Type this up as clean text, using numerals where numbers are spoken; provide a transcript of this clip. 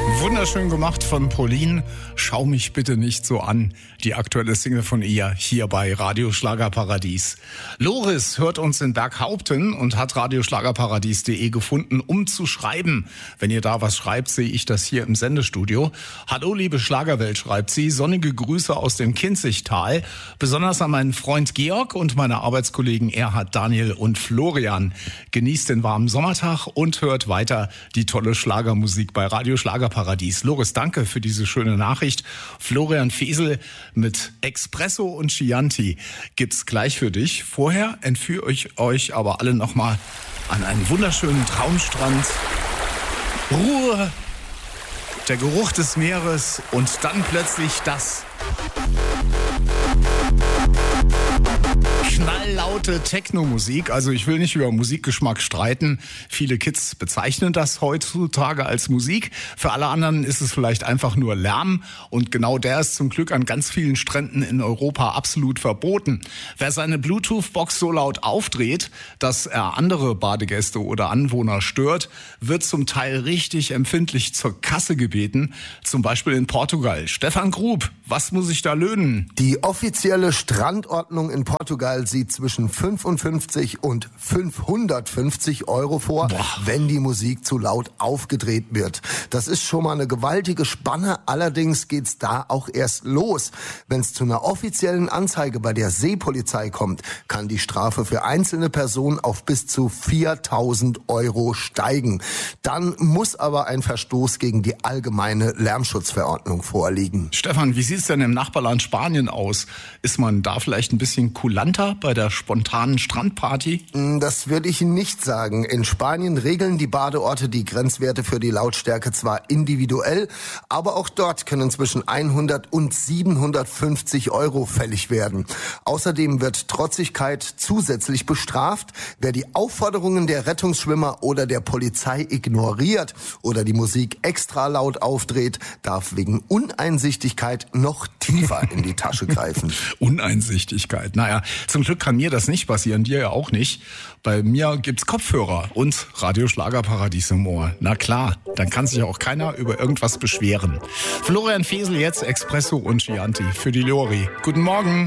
Wunderschön gemacht von Pauline. Schau mich bitte nicht so an. Die aktuelle Single von ihr hier bei Radio Schlagerparadies. Loris hört uns in Berghaupten und hat radioschlagerparadies.de gefunden, um zu schreiben. Wenn ihr da was schreibt, sehe ich das hier im Sendestudio. Hallo liebe Schlagerwelt, schreibt sie. Sonnige Grüße aus dem Kinzigtal. Besonders an meinen Freund Georg und meine Arbeitskollegen Erhard, Daniel und Florian. Genießt den warmen Sommertag und hört weiter die tolle Schlagermusik bei Radio Schlagerparadies. Loris, danke für diese schöne Nachricht. Florian Fesel mit Espresso und Chianti gibt's gleich für dich. Vorher entführe ich euch aber alle nochmal an einen wunderschönen Traumstrand. Ruhe, der Geruch des Meeres und dann plötzlich das knalllaute Techno-Musik. Also ich will nicht über Musikgeschmack streiten. Viele Kids bezeichnen das heutzutage als Musik. Für alle anderen ist es vielleicht einfach nur Lärm. Und genau der ist zum Glück an ganz vielen Stränden in Europa absolut verboten. Wer seine Bluetooth-Box so laut aufdreht, dass er andere Badegäste oder Anwohner stört, wird zum Teil richtig empfindlich zur Kasse gebeten. Zum Beispiel in Portugal. Stefan Grub, was muss ich da löhnen? Die offizielle Strandordnung in Portugal sieht zwischen 55 und 550 Euro vor, wenn die Musik zu laut aufgedreht wird. Das ist schon mal eine gewaltige Spanne, allerdings geht's da auch erst los. Wenn es zu einer offiziellen Anzeige bei der Seepolizei kommt, kann die Strafe für einzelne Personen auf bis zu 4.000 Euro steigen. Dann muss aber ein Verstoß gegen die allgemeine Lärmschutzverordnung vorliegen. Stefan, wie sieht's denn im Nachbarland Spanien aus? Ist man da vielleicht ein bisschen kulanter bei der spontanen Strandparty? Das würde ich nicht sagen. In Spanien regeln die Badeorte die Grenzwerte für die Lautstärke zwar individuell, aber auch dort können zwischen 100 und 750 Euro fällig werden. Außerdem wird Trotzigkeit zusätzlich bestraft. Wer die Aufforderungen der Rettungsschwimmer oder der Polizei ignoriert oder die Musik extra laut aufdreht, darf wegen Uneinsichtigkeit noch tiefer in die Tasche greifen. Uneinsichtigkeit. Naja, zum Glück kann mir das nicht passieren, dir ja auch nicht. Bei mir gibt's Kopfhörer und Radio Schlagerparadies im Ohr. Na klar, dann kann sich auch keiner über irgendwas beschweren. Florian Fesel jetzt, Espresso und Chianti für die Lori. Guten Morgen.